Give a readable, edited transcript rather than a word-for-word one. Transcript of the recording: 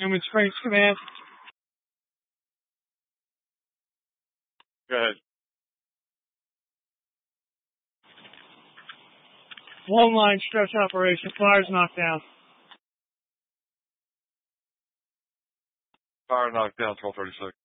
Newman Springs Command. Go ahead. Long line stretch operation. Flyers knocked down. Fire knocked down, 1236.